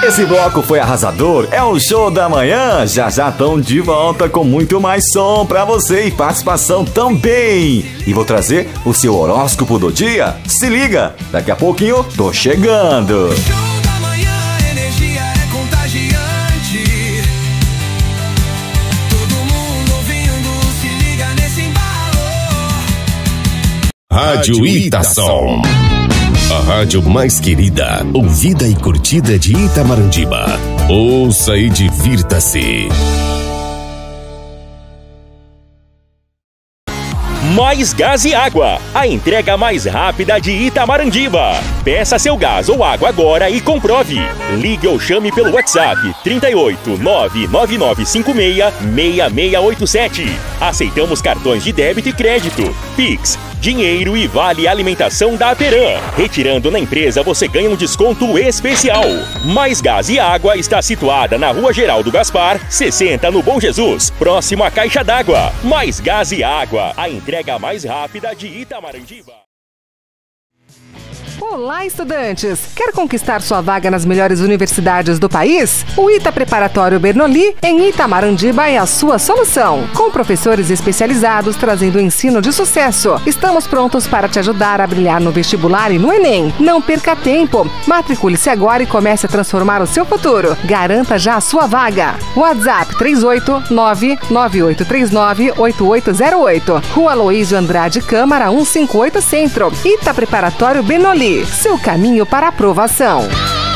Esse bloco foi arrasador, é o show da manhã. Já estão de volta com muito mais som pra você e participação também. E vou trazer o seu horóscopo do dia. Se liga, daqui a pouquinho tô chegando. Show da manhã, a energia é contagiante. Todo mundo ouvindo, se liga nesse embalo. Rádio Itação. A rádio mais querida, ouvida e curtida de Itamarandi-ba. Ouça e divirta-se. Mais Gás e Água, a entrega mais rápida de Itamarandi-ba. Peça seu gás ou água agora e comprove. Ligue ou chame pelo WhatsApp 38 99956 6687. Aceitamos cartões de débito e crédito, Pix, dinheiro e vale alimentação da Aperam. Retirando na empresa você ganha um desconto especial. Mais Gás e Água está situada na Rua Geraldo Gaspar, 60 no Bom Jesus, próximo à Caixa d'Água. Mais Gás e Água, a entrega mais rápida de Itamarandi-ba. Olá, estudantes! Quer conquistar sua vaga nas melhores universidades do país? O ITA Preparatório Bernoulli, em Itamarandi-ba, é a sua solução. Com professores especializados trazendo ensino de sucesso. Estamos prontos para te ajudar a brilhar no vestibular e no Enem. Não perca tempo. Matricule-se agora e comece a transformar o seu futuro. Garanta já a sua vaga. WhatsApp 389-9839-8808. Rua Aloísio Andrade Câmara 158 Centro. ITA Preparatório Bernoulli. Seu caminho para aprovação.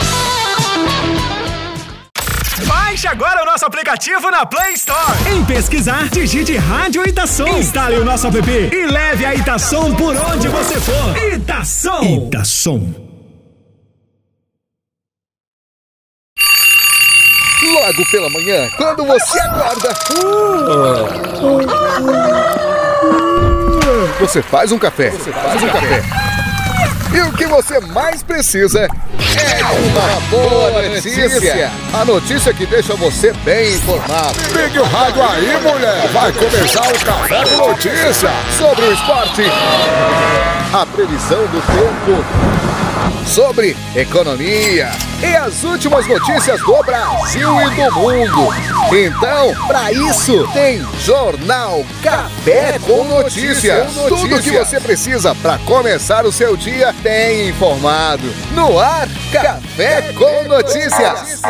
Baixe agora o nosso aplicativo na Play Store. Em pesquisar, digite Rádio Itação. Instale o nosso app e leve a Itação por onde você for. Itação. Itação. Logo pela manhã, quando você acorda, você faz um café. E o que você mais precisa é uma boa notícia. A notícia que deixa você bem informado. Ligue o rádio aí, mulher. Vai começar o Café com Notícia. Sobre o esporte, a previsão do tempo, sobre economia e as últimas notícias do Brasil e do mundo. Então, para isso, tem Jornal Café com Notícias. Tudo o que você precisa para começar o seu dia bem informado. No ar, Café com Notícias.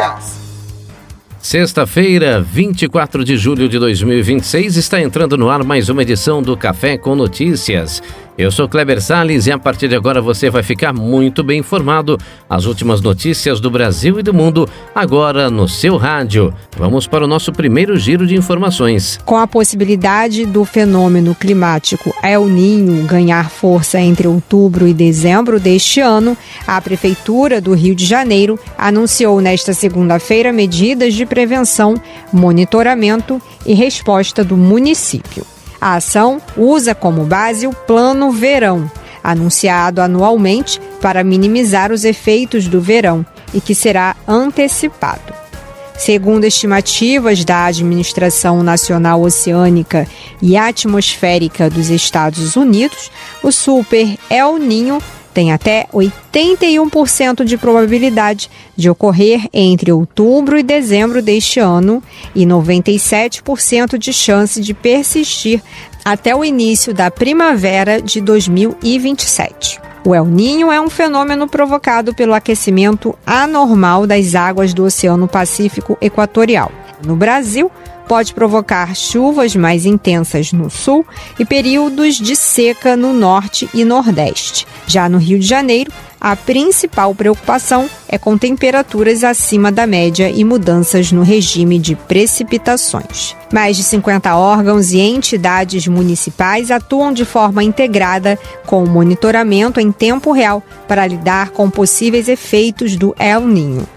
Sexta-feira, 24 de julho de 2026, está entrando no ar mais uma edição do Café com Notícias. Eu sou Kleber Salles e a partir de agora você vai ficar muito bem informado. As últimas notícias do Brasil e do mundo, agora no seu rádio. Vamos para o nosso primeiro giro de informações. Com a possibilidade do fenômeno climático El Niño ganhar força entre outubro e dezembro deste ano, a Prefeitura do Rio de Janeiro anunciou nesta segunda-feira medidas de prevenção, monitoramento e resposta do município. A ação usa como base o Plano Verão, anunciado anualmente para minimizar os efeitos do verão e que será antecipado. Segundo estimativas da Administração Nacional Oceânica e Atmosférica dos Estados Unidos, o Super El Niño tem até 81% de probabilidade de ocorrer entre outubro e dezembro deste ano e 97% de chance de persistir até o início da primavera de 2027. O El Niño é um fenômeno provocado pelo aquecimento anormal das águas do Oceano Pacífico Equatorial. No Brasil, pode provocar chuvas mais intensas no sul e períodos de seca no norte e nordeste. Já no Rio de Janeiro, a principal preocupação é com temperaturas acima da média e mudanças no regime de precipitações. Mais de 50 órgãos e entidades municipais atuam de forma integrada com o monitoramento em tempo real para lidar com possíveis efeitos do El Niño.